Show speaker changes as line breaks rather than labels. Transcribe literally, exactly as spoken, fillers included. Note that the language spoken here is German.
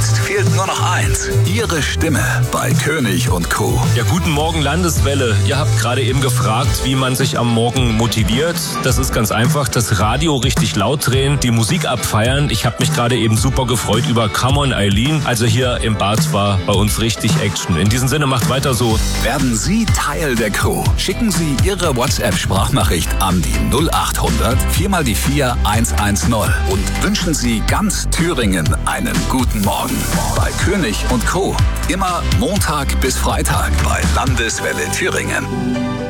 Jetzt fehlt nur noch eins. Ihre Stimme bei König und Co.
Ja, guten Morgen Landeswelle. Ihr habt gerade eben gefragt, wie man sich am Morgen motiviert. Das ist ganz einfach. Das Radio richtig laut drehen, die Musik abfeiern. Ich habe mich gerade eben super gefreut über Come on Eileen. Also hier im Bad war bei uns richtig Action. In diesem Sinne, macht weiter so.
Werden Sie Teil der Crew? Schicken Sie Ihre WhatsApp-Sprachnachricht an die null acht hundert vier mal die vier eins eins null und wünschen Sie ganz Thüringen einen guten Morgen. Bei König und Co. Immer Montag bis Freitag bei Landeswelle Thüringen.